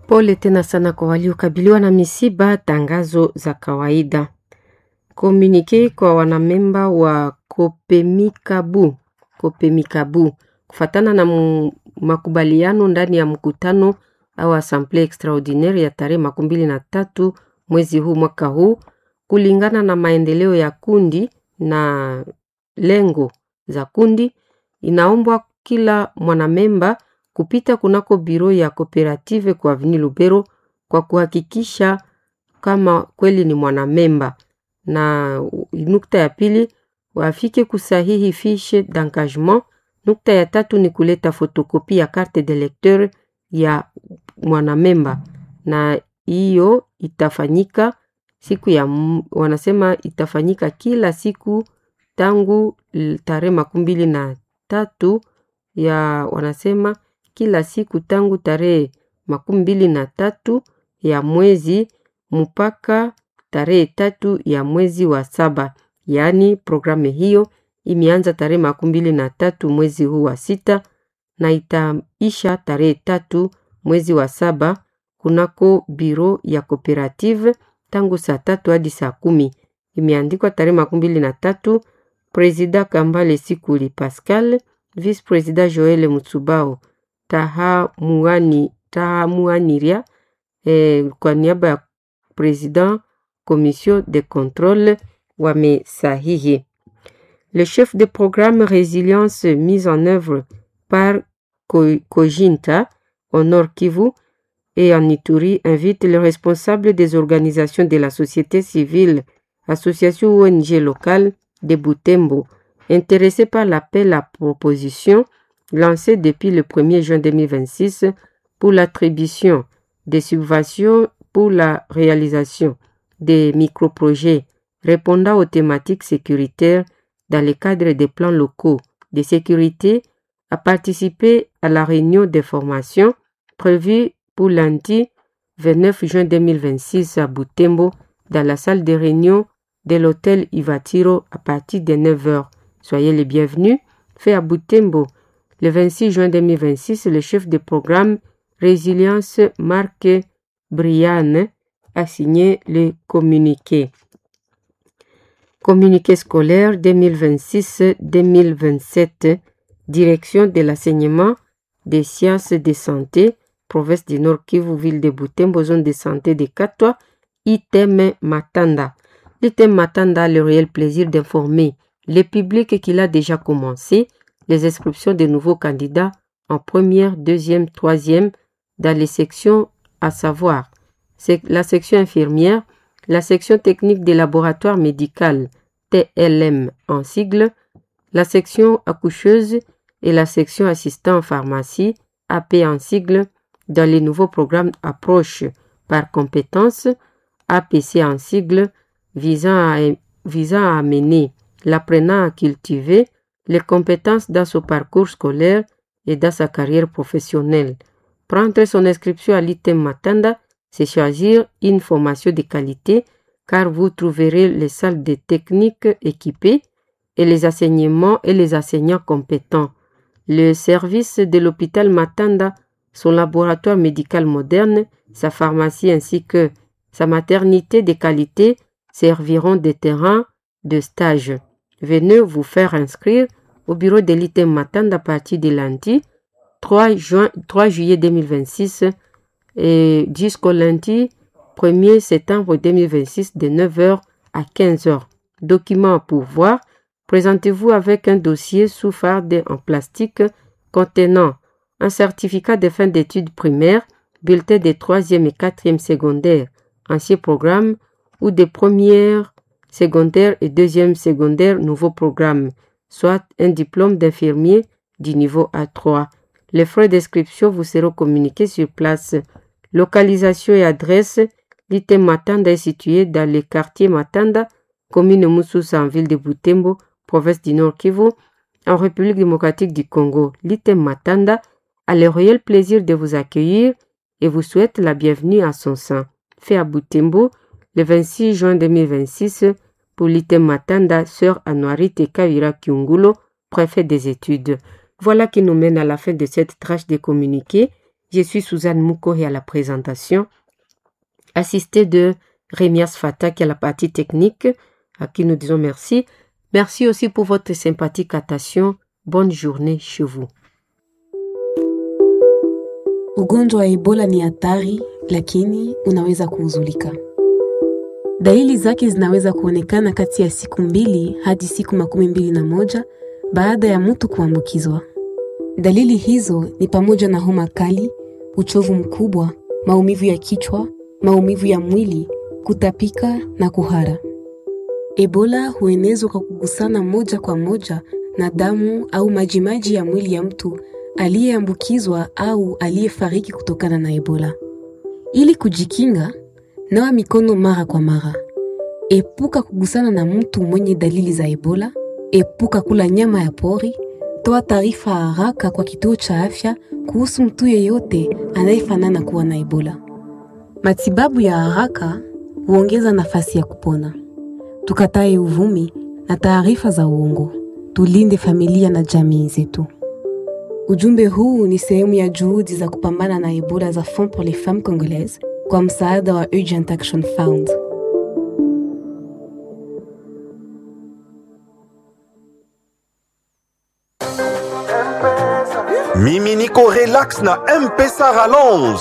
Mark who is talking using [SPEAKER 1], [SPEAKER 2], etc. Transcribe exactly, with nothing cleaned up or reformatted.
[SPEAKER 1] Pole tena sana kwa waliokabiliwa na misiba. Tangazo za kawaida. Komunike kwa wanamemba wa Kopemikabu. Kopemikabu. Kufatana na makubaliano ndani ya mkutano au assemblée extraordinaire ya tarehe makumi mbili na tatu mwezi huu mwaka huu, kulingana na maendeleo ya kundi na lengo za kundi, inaombwa kila mwanamemba kupita kunako biro ya kooperative kwa Avenue Lubero kwa kuhakikisha kama kweli ni mwanamemba. Na nukta ya pili, wafike kusahihi fiche d'engagement. Nukta ya tatu ni kuleta fotokopi ya carte de lecteur ya mwanamemba, na hiyo itafanyika siku ya wanasema itafanyika kila siku tangu tarehe makumi mbili na tatu ya wanasema kila siku tangu tarehe makumi mbili na tatu ya mwezi mpaka tarehe tatu ya mwezi wa saba. Yaani programu hiyo imeanza tarehe makumi mbili na tatu mwezi huu wa sita na itaisha tarehe tatu mwezi wa saba kunako biro ya cooperative tangu saa tatu hadi saa kumi. Imeandikwa tarehe makumi mbili na tatu, President Kambale Sikuli Pascal, Vice President Joel Mutsubao Taha Muani Taha Muaniria, eh, kwa niaba ya President Commission de Contrôle wamesahihi. Le chef de programme Résilience mise en œuvre par Kojinta au Nord Kivu et en Ituri invite les responsables des organisations de la société civile, associations O N G locales de Butembo, intéressés par l'appel à proposition lancé depuis le premier juin deux mille vingt-six pour l'attribution des subventions pour la réalisation des microprojets répondant aux thématiques sécuritaires dans le cadre des plans locaux de sécurité, à participer à la réunion de formation prévue pour lundi vingt-neuf juin deux mille vingt-six à Butembo dans la salle de réunion de l'hôtel Ivatiro à partir de neuf heures. Soyez les bienvenus. Fait à Butembo le vingt-six juin deux mille vingt-six, le chef de programme Résilience Marc Brian a signé le communiqué. Communiqué scolaire deux mille vingt-six deux mille vingt-sept, direction de l'enseignement des sciences de santé, province du Nord Kivu, ville de Butembo, zone de santé de Katwa, Item Matanda. L'Item Matanda a le réel plaisir d'informer le public qu'il a déjà commencé les inscriptions de nouveaux candidats en première, deuxième, troisième dans les sections à savoir c'est la section infirmière, la section technique des laboratoires médicaux T L M en sigle, la section accoucheuse et la section assistant en pharmacie A P en sigle dans les nouveaux programmes approche par compétence A P C en sigle visant à, visant à amener l'apprenant à cultiver les compétences dans son parcours scolaire et dans sa carrière professionnelle. Prendre son inscription à l'Item Matanda, c'est choisir une formation de qualité car vous trouverez les salles de technique équipées et les enseignements et les enseignants compétents. Le service de l'hôpital Matanda, son laboratoire médical moderne, sa pharmacie ainsi que sa maternité de qualité serviront de terrain de stage. Venez vous faire inscrire au bureau de l'Item Matanda à partir de lundi trois juillet deux mille vingt-six et jusqu'au lundi premier septembre deux mille vingt-six de neuf heures à quinze heures. Document à pourvoir, présentez-vous avec un dossier sous farde en plastique contenant un certificat de fin d'études primaires, bulletin de troisième et quatrième secondaire, ancien programme ou des premières secondaires et deuxième secondaire nouveau programme, soit un diplôme d'infirmier du niveau A trois. Les frais d'inscription vous seront communiqués sur place. Localisation et adresse, l'Item Matanda est situé dans le quartier Matanda, commune Moussousa en ville de Butembo, province du Nord Kivu, en République démocratique du Congo. L'Item Matanda a le réel plaisir de vous accueillir et vous souhaite la bienvenue à son sein. Fait à Butembo, le vingt-six juin deux mille vingt-six, pour l'Item Matanda, sœur Anouari Tekavira Kiungulo, préfet des études. Voilà qui nous mène à la fin de cette tranche de communiqué Je suis Suzanne Moukohi à la présentation, assistée de Rémias Fata qui est la partie technique, à qui nous disons merci. Merci aussi pour votre sympathique attention. Bonne journée chez vous.
[SPEAKER 2] Ugonjwa wa Ebola ni hatari, lakini unaweza kuuzulika. Dalili zake zinaweza kuonekana kati ya siku mbili hadi siku makumi mbili na moja baada ya mtu kuambukizwa. Dalili hizo ni pamoja na homa kali, uchovu mkubwa, maumivu ya kichwa, maumivu ya mwili, kutapika na kuhara. Ebola huenezwa kwa kugusana moja kwa moja na damu au majimaji ya mwili ya mtu aliyeambukizwa au aliyefariki kutokana na Ebola. Ili kujikinga, nawa mikono mara kwa mara. Epuka kugusana na mtu mwenye dalili za Ebola. Epuka kula nyama ya pori. Toa taarifa haraka kwa kituo cha afya kuhusu mtu yeyote anayefanana kuwa na Ebola. Matibabu ya haraka huongeza nafasi ya kupona. Tukatae uvumi na taarifa za uongo. Tulinde familia na jamii zetu. Ujumbe huu ni sehemu ya juhudi za kupambana na Ebola za Fonds pour les Femmes Congolaises kwa msaada wa Urgent Action Fund.
[SPEAKER 3] Mimi niko relax na M-Pesa Rallonge.